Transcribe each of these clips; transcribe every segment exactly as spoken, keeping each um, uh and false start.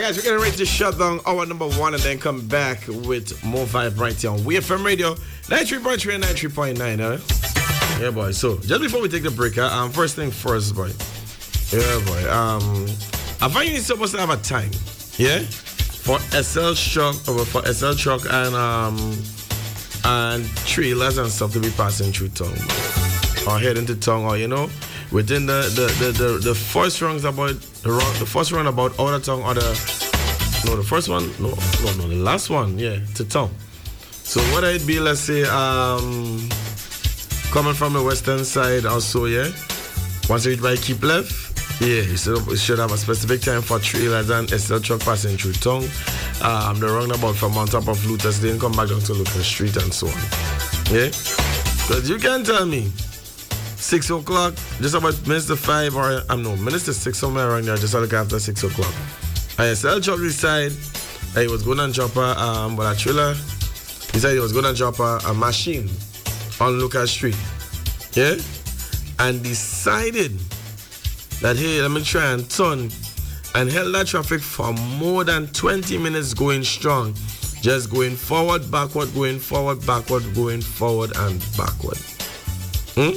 guys, we're getting ready to shut down hour number one and then come back with more vibe right here on W F M Radio ninety-three point three and ninety-three point nine. Huh? Yeah, boy. So, just before we take the break, uh, um, first thing first, boy. Yeah, boy. Um, I find you're supposed to have a time, yeah, for S L truck, for S L truck and um and trailers and stuff to be passing through town, or heading to town, or you know, within the the the the, the first rounds about the round, the first round about out of town, or the no, the first one, no, no, no, the last one, yeah, to town. So whether it be, let's say, um, coming from the western side, also, yeah, once you reach by keep left. Yeah, you should have a specific time for trailers and S L truck passing through town. Um, the roundabout from on top of Lucas Lane, come back down to Lucas Street and so on. Yeah? Because you can tell me, six o'clock, just about minutes to five, or I'm um, no, minutes to six, somewhere around there, just like after six o'clock. I S L truck decide he was going to drop a, um, but a trailer, he said he was going to drop a, a machine on Lucas Street. Yeah? And decided that, hey, let me try and turn, and held that traffic for more than twenty minutes going strong. Just going forward, backward, going forward, backward, going forward, and backward. Hmm?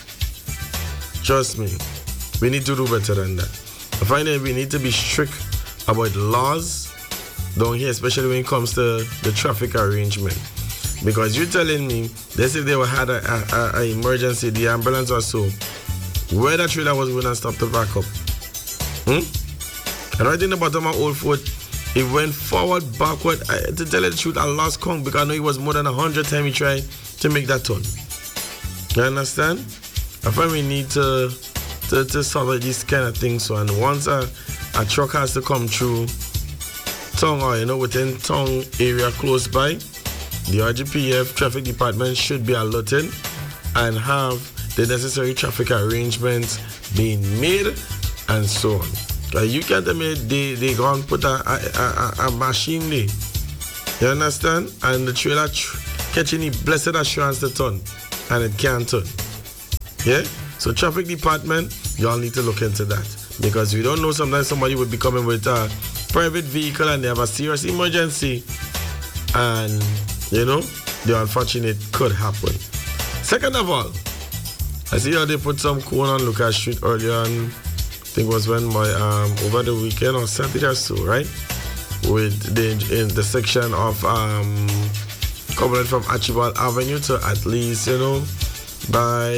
Trust me, we need to do better than that. I find that we need to be strict about laws down here, especially when it comes to the traffic arrangement. Because you're telling me, let's say they had a, a, a, a emergency, the ambulance or so, where that trailer was going to stop the backup. Hmm? And right in the bottom of Old Fort, it went forward, backward. I, to tell you the truth, I lost count because I know it was more than a hundred times he tried to make that turn. You understand? I find we need to to, to solve these kind of things. So, and once a, a truck has to come through town, or you know, within town area close by, the R G P F traffic department should be alerted and have the necessary traffic arrangements being made and so on. Uh, you can't tell me they, they go and put a, a, a, a machine there. You understand? And the trailer tr- catching the blessed assurance to turn, and it can't turn. Yeah? So traffic department, y'all need to look into that. Because we don't know, sometimes somebody would be coming with a private vehicle and they have a serious emergency. And, you know, the unfortunate could happen. Second of all, I see how they put some cone on Lucas Street earlier on. I think it was when my um over the weekend or Saturday or so, right? With the in the section of um coming from Archibald Avenue to at least, you know, by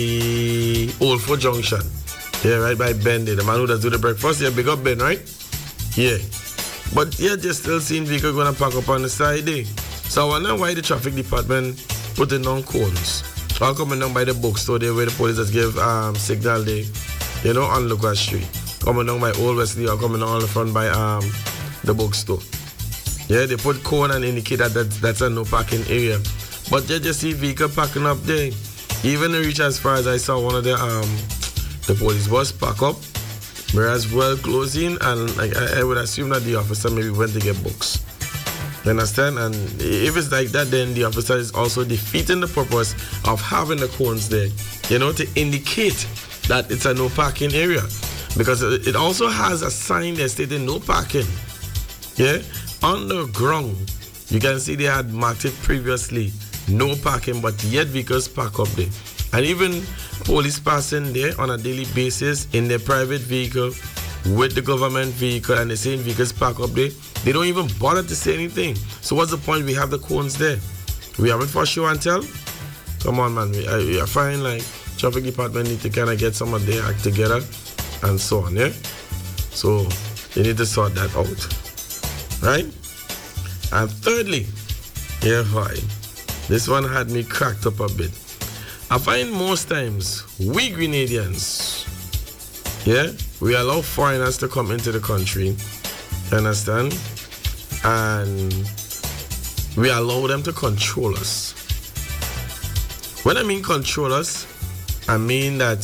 Old Fort Junction. Yeah, right by Ben there. The man who does do the breakfast. Yeah, big up Ben, right? Yeah. But yeah, just still seeing vehicle gonna park up on the side there. So I wonder why the traffic department putting down cones. All coming down by the bookstore there where the police just give um signal there, you know, on Lucas Street. Coming down by Old Wesley or coming down on the front by um the bookstore. Yeah, they put cone and indicate that that's, that's a no parking area. But you just see vehicle parking up there. Even reach as far as I saw one of the um the police bus park up, whereas well closing, and like I, I would assume that the officer maybe went to get books. You understand? And if it's like that, then the officer is also defeating the purpose of having the cones there, you know, to indicate that it's a no parking area. Because it also has a sign there stating no parking. Yeah? On the ground, you can see they had marked it previously, no parking, but yet vehicles park up there. And even police passing there on a daily basis in their private vehicle with the government vehicle, and the same vehicles park up there, they don't even bother to say anything. So what's the point? We have the cones there. We have it for show and tell. Come on, man. We, we are fine. Like, traffic department need to kind of get some of their act together and so on, yeah? So they need to sort that out. Right? And thirdly, yeah, boy, this one had me cracked up a bit. I find most times we Grenadians, yeah, we allow foreigners to come into the country, you understand? And we allow them to control us. When I mean control us, I mean that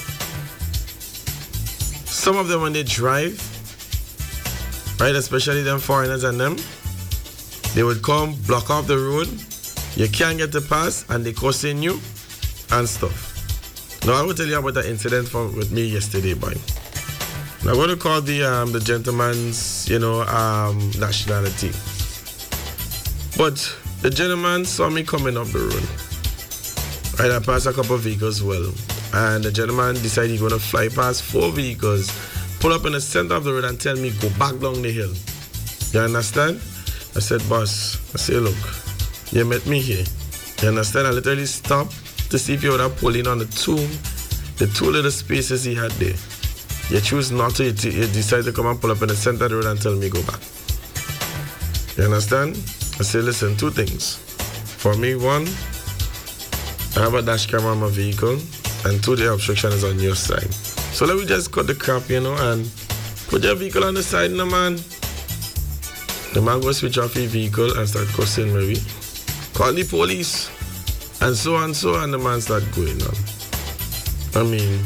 some of them when they drive, right, especially them foreigners and them, they would come, block off the road, you can't get the pass, and they cursing you and stuff. Now I will tell you about that incident from with me yesterday, boy. Now, I'm going to call the um, the gentleman's, you know, um, nationality. But the gentleman saw me coming up the road. Right, I passed a couple of vehicles well. And the gentleman decided he's going to fly past four vehicles, pull up in the center of the road and tell me, go back down the hill. You understand? I said, boss, I said, look, you met me here. You understand? I literally stopped to see if you would have pulled in on the two, the two little spaces he had there. You choose not to, you, you decide to come and pull up in the center of the road and tell me, go back. You understand? I said, listen, two things. For me, one, I have a dash camera on my vehicle, and two, the obstruction is on your side. So let me just cut the crap, you know, and put your vehicle on the side, no man. The man go switch off his vehicle and start cussing maybe. Call the police, and so on, so on, the man start going on. I mean,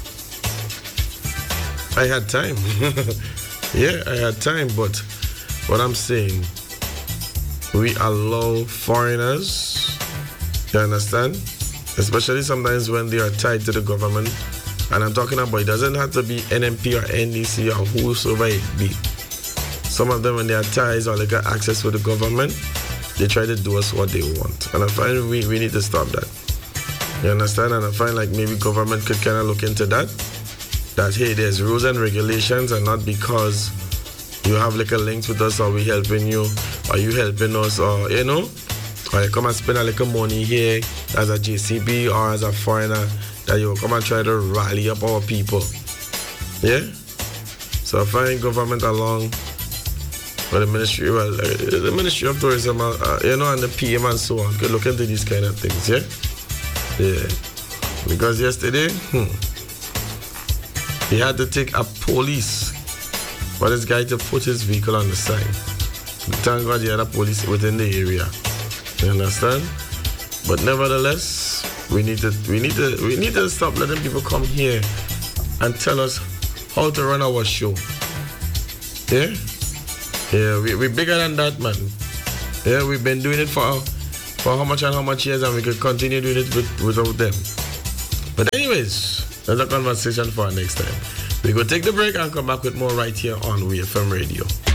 I had time. Yeah, I had time, but what I'm saying, we allow foreigners, you understand? Especially sometimes when they are tied to the government. And I'm talking about, it doesn't have to be N M P or N D C or whosoever it be. Some of them, when they are ties or they got access to the government, they try to do us what they want. And I find we, we need to stop that. You understand? And I find like maybe government could kind of look into that. That, hey, there's rules and regulations, and not because you have like a link with us or we helping you or you helping us, or, you know, or you come and spend a little money here as a J C B or as a foreigner, that you come and try to rally up our people. Yeah? So I find government along with the ministry, well, uh, the Ministry of Tourism, uh, you know, and the P M and so on, could look into these kind of things, yeah? Yeah. Because yesterday, hmm, he had to take a police for this guy to put his vehicle on the side. Thank God he had a police within the area. You understand? But nevertheless, we need to we need to we need to stop letting people come here and tell us how to run our show. Yeah? Yeah, we we bigger than that, man. Yeah, we've been doing it for for how much and how much years, and we could continue doing it with, without them. But anyways, that's a conversation for our next time. We go take the break and come back with more right here on W F M Radio.